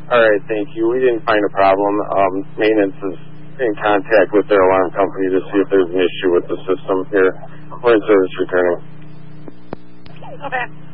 All right, thank you. We didn't find a problem. Maintenance is in contact with their alarm company to see if there's an issue with the system here. We're in service returning. Okay.